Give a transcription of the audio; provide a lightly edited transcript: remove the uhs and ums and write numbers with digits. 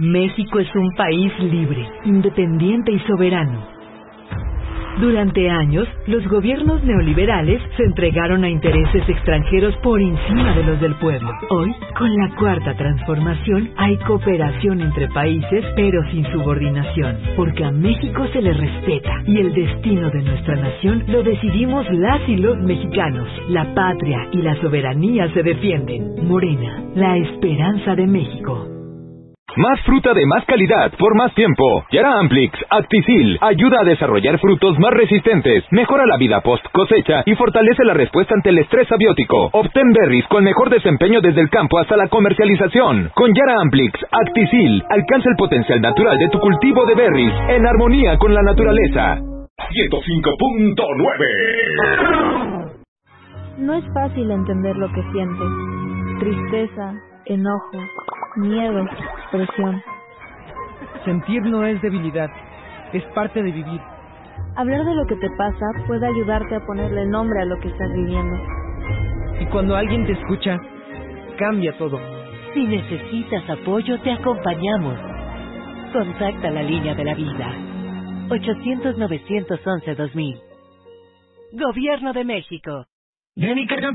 México es un país libre, independiente y soberano. Durante años, los gobiernos neoliberales se entregaron a intereses extranjeros por encima de los del pueblo. Hoy, con la Cuarta Transformación, hay cooperación entre países, pero sin subordinación, porque a México se le respeta y el destino de nuestra nación lo decidimos las y los mexicanos. La patria y la soberanía se defienden. Morena, la esperanza de México. Más fruta de más calidad por más tiempo. Yara Amplix Acticil ayuda a desarrollar frutos más resistentes, mejora la vida post cosecha y fortalece la respuesta ante el estrés abiótico. Obtén berries con mejor desempeño desde el campo hasta la comercialización. Con Yara Amplix Acticil alcanza el potencial natural de tu cultivo de berries en armonía con la naturaleza. 105.9. No es fácil entender lo que sientes. Tristeza, enojo, miedo, presión. Sentir no es debilidad, es parte de vivir. Hablar de lo que te pasa puede ayudarte a ponerle nombre a lo que estás viviendo. Y cuando alguien te escucha, cambia todo. Si necesitas apoyo, te acompañamos. Contacta la línea de la vida. 800-911-2000. Gobierno de México.